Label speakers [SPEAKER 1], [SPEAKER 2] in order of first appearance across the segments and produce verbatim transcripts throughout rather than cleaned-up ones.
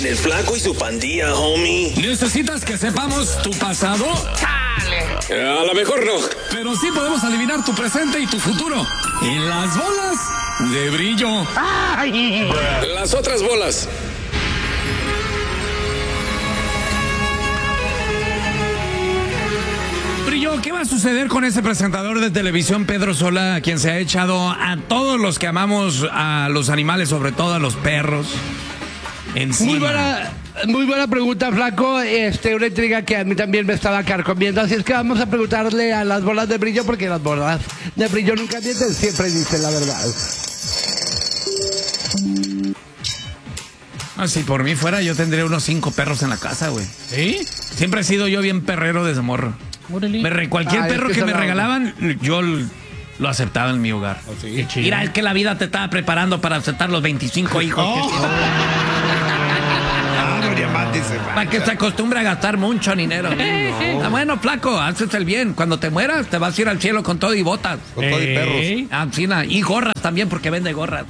[SPEAKER 1] en el Flaco y su pandilla, homie.
[SPEAKER 2] ¿Necesitas que sepamos tu pasado?
[SPEAKER 1] Eh, a lo mejor no.
[SPEAKER 2] Pero sí podemos adivinar tu presente y tu futuro. Y las bolas de brillo.
[SPEAKER 1] Las otras bolas.
[SPEAKER 2] Brillo, ¿qué va a suceder con ese presentador de televisión, Pedro Sola, quien se ha echado a todos los que amamos a los animales, sobre todo a los perros, encima?
[SPEAKER 3] Muy buena, muy buena pregunta, Flaco. Este, una intriga que a mí también me estaba carcomiendo. Así es que vamos a preguntarle a las bolas de brillo, porque las bolas de brillo nunca mienten, siempre dicen la verdad.
[SPEAKER 2] Ah, si por mí fuera, yo tendría unos cinco perros en la casa, güey.
[SPEAKER 4] ¿Sí?
[SPEAKER 2] Siempre he sido yo bien perrero desde morro. Me re, cualquier
[SPEAKER 3] Ay,
[SPEAKER 2] perro
[SPEAKER 3] es que
[SPEAKER 2] que me
[SPEAKER 3] la-
[SPEAKER 2] regalaban, yo l- lo aceptaba en mi hogar.
[SPEAKER 4] Oh, sí, qué chido.
[SPEAKER 2] Mira, es que la vida te estaba preparando para aceptar los veinticinco hijos.
[SPEAKER 4] Oh.
[SPEAKER 2] que tienes.
[SPEAKER 5] Ah, no, diamante se va.
[SPEAKER 2] Para que se acostumbre a gastar mucho dinero. Ah, bueno, flaco, haces el bien. Cuando te mueras, te vas a ir al cielo con todo y botas.
[SPEAKER 5] Con todo y perros.
[SPEAKER 4] Ey.
[SPEAKER 2] Ah, sí, na- y gorras también, porque vende gorras.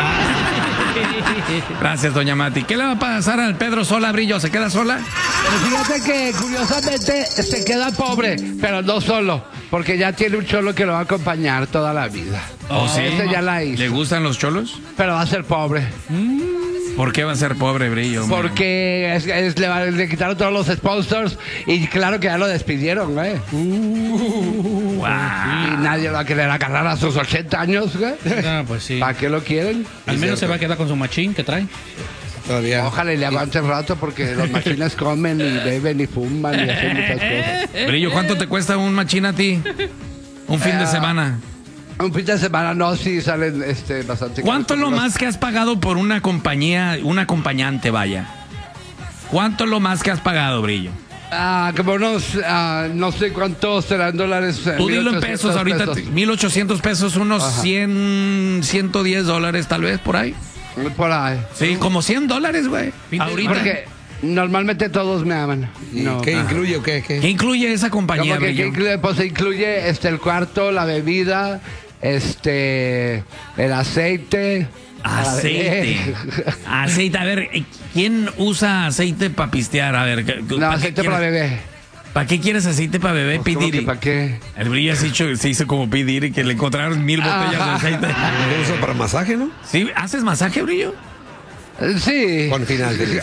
[SPEAKER 2] Gracias, doña Mati. ¿Qué le va a pasar al Pedro Sola, Brillo? ¿Se queda sola?
[SPEAKER 3] Pero fíjate que curiosamente se queda pobre, pero no solo, porque ya tiene un cholo que lo va a acompañar toda la vida.
[SPEAKER 2] ¿Oh, sí?
[SPEAKER 3] Ese ya la
[SPEAKER 2] ¿Le
[SPEAKER 3] hizo,
[SPEAKER 2] gustan los cholos?
[SPEAKER 3] pero va a ser pobre.
[SPEAKER 2] ¿Por qué va a ser pobre, Brillo? hombre?
[SPEAKER 3] Porque es- es- le, va- le quitaron todos los sponsors y claro que ya lo despidieron, güey.
[SPEAKER 2] Guau.
[SPEAKER 3] Y nadie lo va a querer agarrar a sus ochenta años, güey.
[SPEAKER 4] Ah, pues sí.
[SPEAKER 3] ¿Para qué lo quieren?
[SPEAKER 4] Al menos se va a quedar con su machín que trae.
[SPEAKER 5] Todavía.
[SPEAKER 3] Ojalá y le aguante el rato porque los machines comen y beben y fuman y hacen muchas cosas.
[SPEAKER 2] Brillo, ¿cuánto te cuesta un machín a ti? Un fin de
[SPEAKER 3] Ah,
[SPEAKER 2] semana.
[SPEAKER 3] Un fin de semana no, sí salen este, bastante
[SPEAKER 2] ¿Cuánto es lo
[SPEAKER 3] caros.
[SPEAKER 2] más que has pagado por una compañía, un acompañante, vaya? ¿Cuánto es lo más que has pagado, Brillo?
[SPEAKER 3] Ah, como unos, ah, no sé cuántos serán dólares. eh,
[SPEAKER 2] Tú dilo en
[SPEAKER 3] mil ochocientos
[SPEAKER 2] pesos ahorita,
[SPEAKER 3] pesos.
[SPEAKER 2] mil ochocientos pesos, unos
[SPEAKER 3] Ajá.
[SPEAKER 2] cien, ciento diez dólares tal vez, por ahí.
[SPEAKER 3] Por ahí.
[SPEAKER 2] Sí, como cien dólares, güey. Ahorita.
[SPEAKER 3] Porque normalmente todos me aman.
[SPEAKER 5] ¿Y
[SPEAKER 3] No.
[SPEAKER 5] qué
[SPEAKER 3] Ah.
[SPEAKER 5] incluye o qué?
[SPEAKER 2] ¿Qué
[SPEAKER 5] qué?
[SPEAKER 2] incluye esa compañía,
[SPEAKER 3] Como que,
[SPEAKER 2] Brillo?
[SPEAKER 3] que incluye, pues incluye este, el cuarto, la bebida, este, el aceite.
[SPEAKER 2] Aceite. Aceite, a ver, ¿quién usa aceite para pistear? A ver,
[SPEAKER 3] No, aceite para bebé.
[SPEAKER 2] ¿Para qué quieres aceite para bebé,
[SPEAKER 3] Pues, ¿cómo que
[SPEAKER 2] Pidiri?
[SPEAKER 3] ¿Para qué?
[SPEAKER 2] El Brillo se hizo, se hizo como Pidiri, que le encontraron mil botellas de aceite.
[SPEAKER 5] Lo uso para masaje, ¿no?
[SPEAKER 2] ¿Sí? ¿Haces masaje, Brillo?
[SPEAKER 3] Eh, Sí.
[SPEAKER 5] Con final feliz.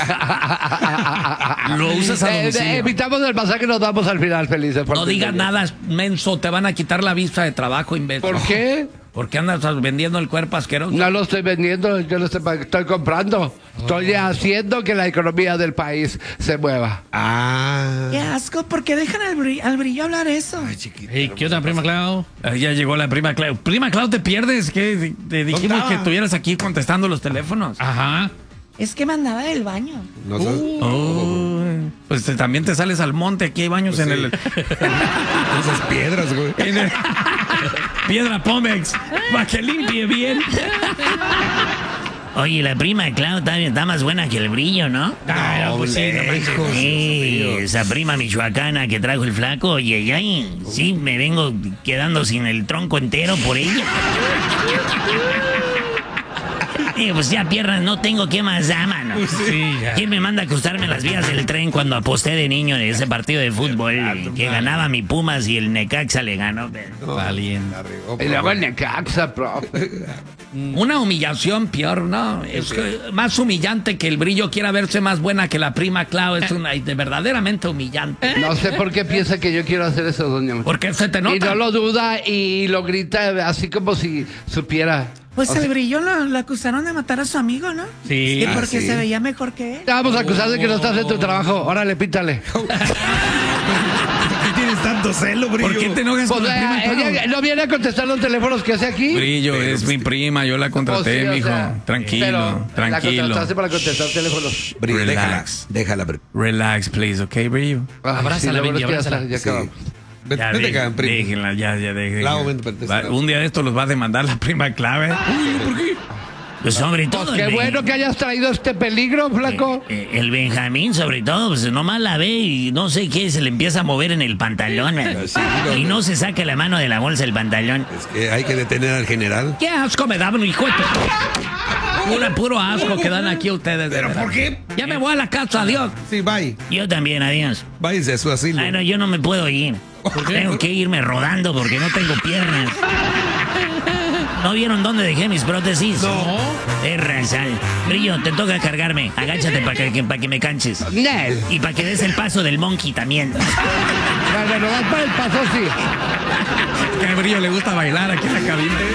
[SPEAKER 2] Lo usas a
[SPEAKER 3] Eh,
[SPEAKER 2] domicilio.
[SPEAKER 3] eh, evitamos el masaje, nos damos al final felices. por
[SPEAKER 2] No
[SPEAKER 3] fin
[SPEAKER 2] digas
[SPEAKER 3] del día.
[SPEAKER 2] nada, menso, te van a quitar la vista de trabajo, imbécil.
[SPEAKER 3] ¿Por qué?
[SPEAKER 2] ¿Por qué andas vendiendo el cuerpo asqueroso?
[SPEAKER 3] No lo estoy vendiendo, yo lo estoy, estoy comprando. Estoy haciendo que la economía del país se mueva.
[SPEAKER 5] Ah.
[SPEAKER 6] Qué asco, ¿por qué dejan al brillo, al brillo hablar eso?
[SPEAKER 5] Ay, chiquito.
[SPEAKER 4] Hey, ¿qué onda, prima Clau?
[SPEAKER 2] Ah, ya llegó la prima Clau. Prima Clau, te pierdes. ¿Qué? Te dijimos
[SPEAKER 5] estaba?
[SPEAKER 2] que estuvieras aquí contestando los teléfonos.
[SPEAKER 4] Ajá.
[SPEAKER 6] Es que me andaba del baño.
[SPEAKER 5] No sé.
[SPEAKER 2] Oh, pues te- también te sales al monte. Aquí hay baños
[SPEAKER 5] Pues
[SPEAKER 2] en
[SPEAKER 5] sí.
[SPEAKER 2] el.
[SPEAKER 5] Esas piedras, güey.
[SPEAKER 2] en el- Piedra Pómex. Para que limpie bien.
[SPEAKER 7] Oye, la prima Clau está, está más buena que el Brillo, ¿no?
[SPEAKER 4] Ah, no, pues sí, no manches.
[SPEAKER 7] Sí, esa prima michoacana que trajo el flaco, oye, ay, ay, sí, me vengo quedando sin el tronco entero por ella. Eh, pues ya piernas no tengo, ¿qué más da, mano?
[SPEAKER 4] Sí, ya.
[SPEAKER 7] ¿Quién me manda a acostarme en las vías del tren cuando aposté de niño en ese partido de fútbol eh, que ganaba mi Pumas y el Necaxa le ganó?
[SPEAKER 5] No,
[SPEAKER 4] Valiente.
[SPEAKER 5] la regó,
[SPEAKER 3] Y luego
[SPEAKER 5] pero
[SPEAKER 3] el Necaxa, profe.
[SPEAKER 2] Una humillación peor, ¿no? Es que más humillante que el Brillo quiera verse más buena que la prima Clau. Es una de verdaderamente humillante.
[SPEAKER 3] No sé por qué piensa que yo quiero hacer eso, doña María.
[SPEAKER 2] ¿Por qué se te nota?
[SPEAKER 3] Y no lo duda y lo grita así como si supiera.
[SPEAKER 6] Pues
[SPEAKER 3] O
[SPEAKER 6] el
[SPEAKER 3] sea,
[SPEAKER 6] brillo lo, lo acusaron de matar a su amigo, ¿no?
[SPEAKER 4] Sí.
[SPEAKER 6] Y porque
[SPEAKER 5] Ah, sí.
[SPEAKER 6] se veía mejor que él.
[SPEAKER 3] te vamos a acusar de que no estás en tu trabajo. Órale, pítale.
[SPEAKER 5] ¿por qué tienes tanto celo, Brillo?
[SPEAKER 2] ¿Por qué te enojas
[SPEAKER 3] Pues,
[SPEAKER 2] con la
[SPEAKER 3] eh,
[SPEAKER 2] prima Clau?
[SPEAKER 3] ella no viene a contestar los teléfonos que hace aquí.
[SPEAKER 2] Brillo, es mi prima, yo la contraté,
[SPEAKER 3] Pues sí, o
[SPEAKER 2] mijo.
[SPEAKER 3] sea,
[SPEAKER 2] tranquilo,
[SPEAKER 3] pero
[SPEAKER 2] tranquilo.
[SPEAKER 3] La contrataste para contestar teléfonos.
[SPEAKER 5] Brillo, déjala.
[SPEAKER 2] Relax.
[SPEAKER 5] Déjala, Brillo.
[SPEAKER 2] Relax, please, ¿ok, Brillo?
[SPEAKER 3] Ay,
[SPEAKER 4] Abrázala,
[SPEAKER 3] lo bueno
[SPEAKER 4] Benji,
[SPEAKER 3] es que ya
[SPEAKER 4] abrázala.
[SPEAKER 3] está, ya
[SPEAKER 5] Sí.
[SPEAKER 3] acabamos.
[SPEAKER 5] Vete,
[SPEAKER 2] Ya,
[SPEAKER 5] vete
[SPEAKER 2] dejen-
[SPEAKER 5] acá, primo.
[SPEAKER 2] déjenla, ya, ya, déjenla.
[SPEAKER 5] Clau, vente, vente,
[SPEAKER 2] Va-
[SPEAKER 5] vente.
[SPEAKER 2] un día de esto los va a demandar la prima Clave.
[SPEAKER 5] ¿Por qué?
[SPEAKER 7] Pues sobre todo
[SPEAKER 3] Pues qué
[SPEAKER 7] el Ben-
[SPEAKER 3] bueno que hayas traído este peligro, flaco.
[SPEAKER 7] eh, el Benjamín, sobre todo, pues nomás la ve y no sé qué, se le empieza a mover en el pantalón. eh.
[SPEAKER 5] Sí, no,
[SPEAKER 7] y
[SPEAKER 5] no.
[SPEAKER 7] no se saca la mano de la bolsa del pantalón.
[SPEAKER 5] Es que hay que detener al general.
[SPEAKER 2] ¡Qué asco me daba un hijo de tu- Pura, puro asco que dan aquí ustedes. de
[SPEAKER 5] ¿Pero
[SPEAKER 2] veras.
[SPEAKER 5] por qué?
[SPEAKER 2] Ya me voy a la casa, adiós.
[SPEAKER 5] Sí, bye.
[SPEAKER 7] Yo también, adiós.
[SPEAKER 5] Váyase a su asilo.
[SPEAKER 7] Ay, no, yo no me puedo ir. Tengo que irme rodando porque no tengo piernas. ¿No vieron dónde dejé mis prótesis?
[SPEAKER 5] No.
[SPEAKER 7] Es razal. Brillo, te toca cargarme. Agáchate para que, pa' que me canches.
[SPEAKER 3] Nel.
[SPEAKER 7] Y para que des el paso del monkey también.
[SPEAKER 3] Bueno, vas para el paso, sí.
[SPEAKER 2] Que a Brillo le gusta bailar aquí en la cabina.